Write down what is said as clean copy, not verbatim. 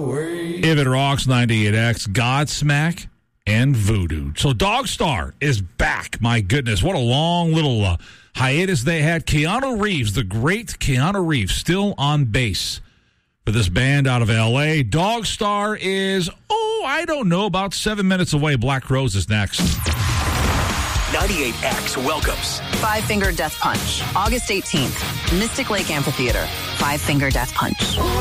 If It Rocks 98X, Godsmack, and Voodoo. So Dogstar is back. My goodness, what a long little hiatus they had. Keanu Reeves, the great Keanu Reeves, still on bass for this band out of L.A. Dogstar is, I don't know, about 7 minutes away. Black Crowes is next. 98X welcomes Five Finger Death Punch, August 18th, Mystic Lake Amphitheater. Five Finger Death Punch.